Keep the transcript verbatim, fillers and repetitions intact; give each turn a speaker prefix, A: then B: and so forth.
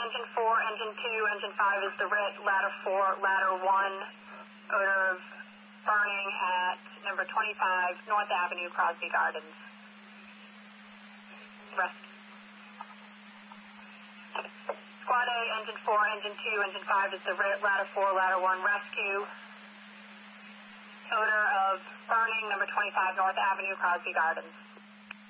A: engine four, engine two, engine five is the R I T, ladder four, ladder one, odor of burning at number twenty-five, North Avenue, Crosby Gardens. Rest. Squad A, engine four, engine two, engine five is the R I T, ladder four, ladder one, rescue. Odor of burning, number twenty-five, North Avenue, Crosby Gardens.